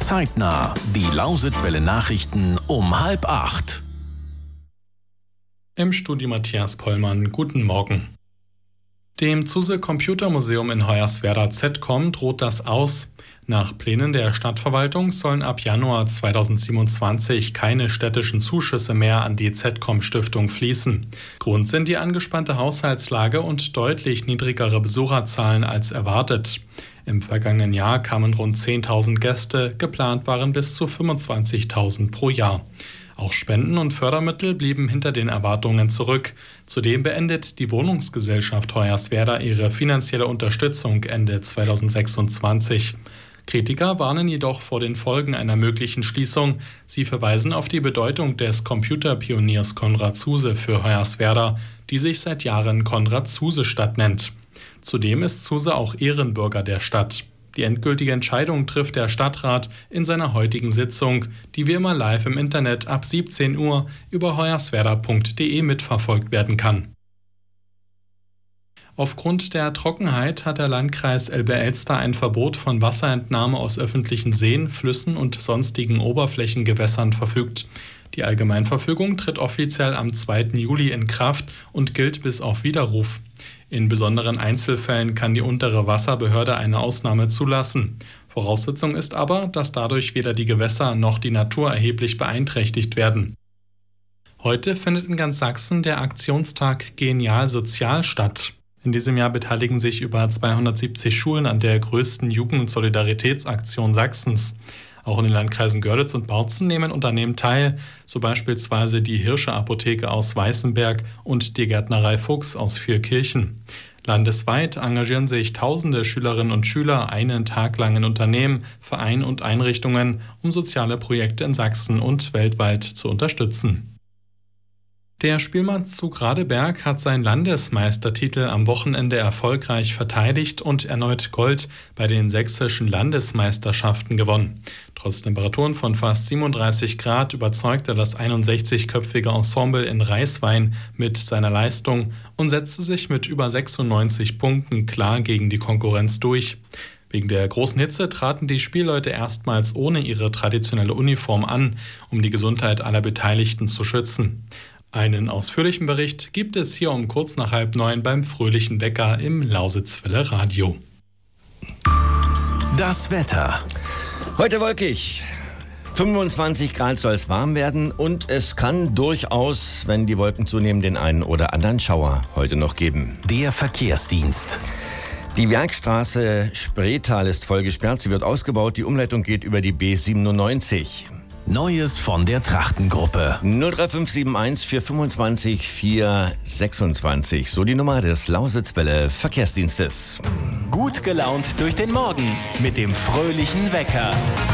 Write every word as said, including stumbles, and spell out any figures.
Zeitnah. Die Lausitzwelle Nachrichten um halb acht. Im Studio Matthias Pollmann. Guten Morgen. Dem Zuse Computermuseum in Hoyerswerda Z C O M droht das aus. Nach Plänen der Stadtverwaltung sollen ab Januar zweitausendsiebenundzwanzig keine städtischen Zuschüsse mehr an die Z C O M-Stiftung fließen. Grund sind die angespannte Haushaltslage und deutlich niedrigere Besucherzahlen als erwartet. Im vergangenen Jahr kamen rund zehntausend Gäste, geplant waren bis zu fünfundzwanzigtausend pro Jahr. Auch Spenden und Fördermittel blieben hinter den Erwartungen zurück. Zudem beendet die Wohnungsgesellschaft Hoyerswerda ihre finanzielle Unterstützung Ende zweitausendsechsundzwanzig. Kritiker warnen jedoch vor den Folgen einer möglichen Schließung. Sie verweisen auf die Bedeutung des Computerpioniers Konrad Zuse für Hoyerswerda, die sich seit Jahren Konrad-Zuse-Stadt nennt. Zudem ist Zuse auch Ehrenbürger der Stadt. Die endgültige Entscheidung trifft der Stadtrat in seiner heutigen Sitzung, die wie immer live im Internet ab siebzehn Uhr über hoyerswerda punkt de mitverfolgt werden kann. Aufgrund der Trockenheit hat der Landkreis Elbe-Elster ein Verbot von Wasserentnahme aus öffentlichen Seen, Flüssen und sonstigen Oberflächengewässern verfügt. Die Allgemeinverfügung tritt offiziell am zweiten Juli in Kraft und gilt bis auf Widerruf. In besonderen Einzelfällen kann die untere Wasserbehörde eine Ausnahme zulassen. Voraussetzung ist aber, dass dadurch weder die Gewässer noch die Natur erheblich beeinträchtigt werden. Heute findet in ganz Sachsen der Aktionstag Genial Sozial statt. In diesem Jahr beteiligen sich über zweihundertsiebzig Schulen an der größten Jugendsolidaritätsaktion Sachsens. Auch in den Landkreisen Görlitz und Bautzen nehmen Unternehmen teil, so beispielsweise die Hirsche Apotheke aus Weißenberg und die Gärtnerei Fuchs aus Vierkirchen. Landesweit engagieren sich tausende Schülerinnen und Schüler einen Tag lang in Unternehmen, Vereinen und Einrichtungen, um soziale Projekte in Sachsen und weltweit zu unterstützen. Der Spielmannszug Radeberg hat seinen Landesmeistertitel am Wochenende erfolgreich verteidigt und erneut Gold bei den sächsischen Landesmeisterschaften gewonnen. Trotz Temperaturen von fast siebenunddreißig Grad überzeugte das einundsechzigköpfige Ensemble in Reiswein mit seiner Leistung und setzte sich mit über sechsundneunzig Punkten klar gegen die Konkurrenz durch. Wegen der großen Hitze traten die Spielleute erstmals ohne ihre traditionelle Uniform an, um die Gesundheit aller Beteiligten zu schützen. Einen ausführlichen Bericht gibt es hier um kurz nach halb neun beim Fröhlichen Wecker im Lausitzwelle Radio. Das Wetter. Heute wolkig. fünfundzwanzig Grad soll es warm werden und es kann durchaus, wenn die Wolken zunehmen, den einen oder anderen Schauer heute noch geben. Der Verkehrsdienst. Die Werkstraße Spreetal ist voll gesperrt, sie wird ausgebaut, die Umleitung geht über die B siebenundneunzig. Neues von der Trachtengruppe. null drei fünf sieben eins vier fünfundzwanzig vier sechsundzwanzig, so die Nummer des Lausitzwelle Verkehrsdienstes. Gut gelaunt durch den Morgen mit dem Fröhlichen Wecker.